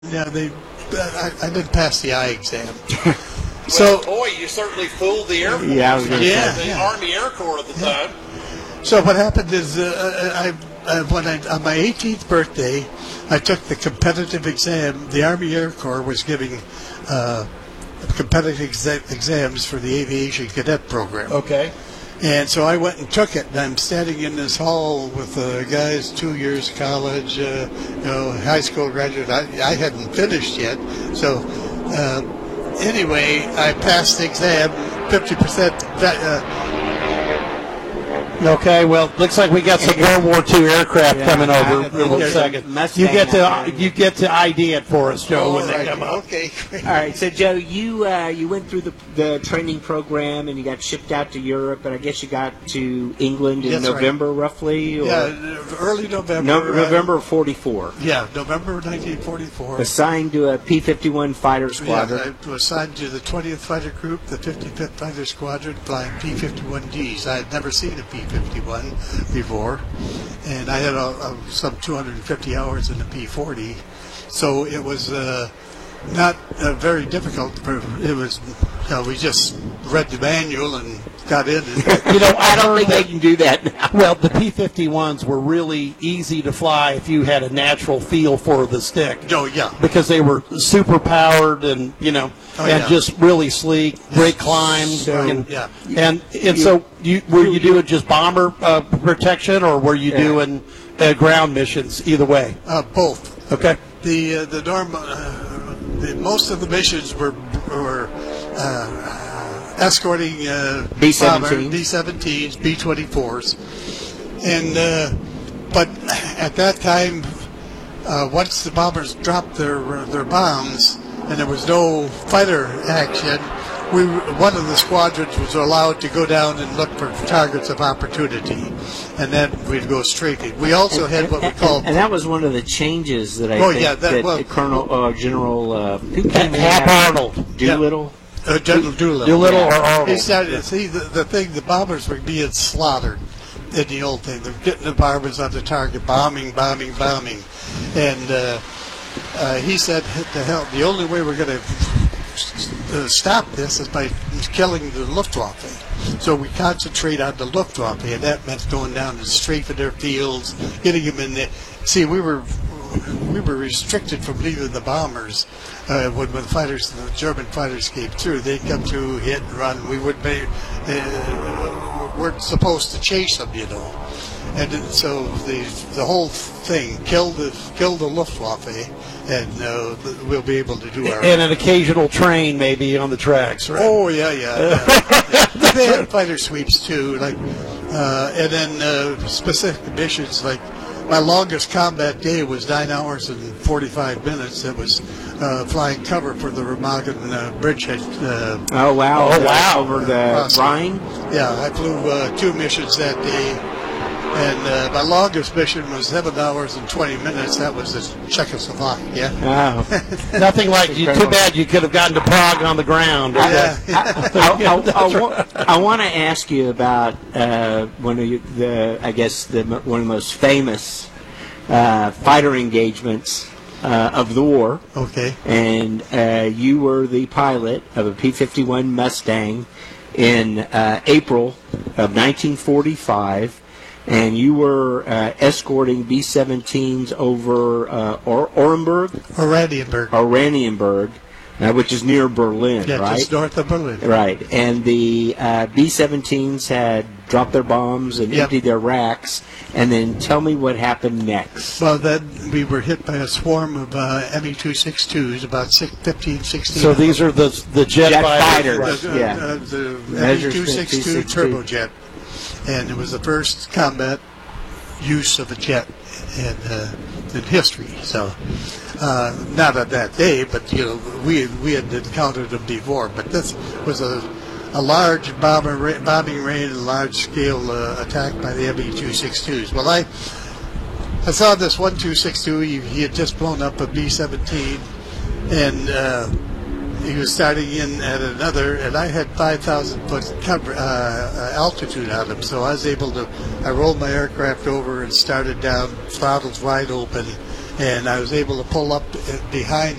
Yeah, I didn't pass the eye exam. Well, boy, you certainly fooled the Air Force. Yeah, I was gonna say. The Army Air Corps at the time. So what happened is, on my 18th birthday, I took the competitive exam. The Army Air Corps was giving competitive exams for the aviation cadet program. Okay. And so I went and took it, and I'm standing in this hall with guys, 2 years college, high school graduate. I hadn't finished yet. So anyway, I passed the exam, 50%. Okay, well, looks like we got some World War II aircraft coming over in a second. You get to ID it for us, Joe, when they come up. Okay, great. All right, so Joe, you went through the training program and you got shipped out to Europe, and I guess you got to England in November, roughly? Or? Yeah, early November. November of 44. Yeah, November 1944. Assigned to a P-51 fighter squadron. Yeah, I was assigned to the 20th Fighter Group, the 55th Fighter Squadron, flying P-51Ds. I had never seen a P-51 before, and I had some 250 hours in the P-40, so it was not very difficult. It was, we just read the manual and got in. I don't think they can do that now. Well, the P-51s were really easy to fly if you had a natural feel for the stick. Oh, yeah. Because they were super powered and, just really sleek, great climb. And so were you doing just bomber protection, or were you doing ground missions either way? Both. Okay. Most of the missions were escorting B-17s, B-24s, and but at that time, once the bombers dropped their bombs and there was no fighter action, one of the squadrons was allowed to go down and look for targets of opportunity, and then we'd go straight in. We also had what we called... And that was one of the changes that General... Hap Arnold. Doolittle? General Doolittle. Doolittle or Arnold. He started, the bombers were being slaughtered in the old thing. They're getting the bombers on the target, bombing. And he said, to hell, the only way we're going to stop this is by killing the Luftwaffe. So we concentrate on the Luftwaffe, and that meant going down and strafing their fields, getting them in there. See, we were restricted from leaving the bombers when the German fighters came through. They'd come through, hit and run. We weren't supposed to chase them, And so the whole thing killed the Luftwaffe, and we'll be able to do our... And an occasional train maybe on the tracks, right? Oh, yeah. They had fighter sweeps, too, and then specific missions, like my longest combat day was 9 hours and 45 minutes. It was flying cover for the Remagen bridgehead. Oh, wow. Over the Rhine? Yeah, I flew 2 missions that day. And my longest mission was 7 hours and 20 minutes. That was in Czechoslovakia. Wow. Nothing like you. Too bad you could have gotten to Prague on the ground. I want to ask you about one of the most famous fighter engagements of the war. Okay. And you were the pilot of a P-51 Mustang in April of 1945. And you were escorting B-17s over Oranienburg, which is near Berlin, right? Just north of Berlin. Right. And the B-17s had dropped their bombs and emptied their racks. And then tell me what happened next. Well, then we were hit by a swarm of Me-262s, about 15, 16. So these are the jet fighters. The Me-262 turbojet. And it was the first combat use of a jet in history. So, not on that day, but we had encountered them before. But this was a large bombing raid, a large-scale attack by the Me-262s. Well, I saw this 1262. He had just blown up a B-17, and he was starting in at another, and I had 5,000 foot altitude on him, so I was able to. I rolled my aircraft over and started down, throttles wide open, and I was able to pull up behind